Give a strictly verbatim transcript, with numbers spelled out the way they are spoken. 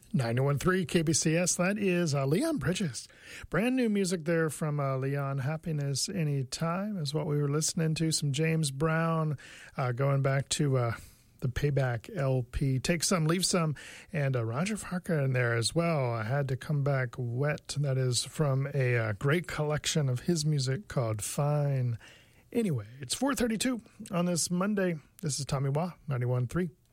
ninety-one point three K B C S, that is uh, Leon Bridges. Brand new music there from uh, Leon. Happiness Anytime is what we were listening to. Some James Brown, uh, going back to uh, the Payback L P. Take Some, Leave Some, and uh, Roger Farquhar in there as well. I Had to Come Back Wet. That is from a uh, great collection of his music called Fine. Anyway, it's four thirty-two on this Monday. This is Tommy Wah, ninety-one point three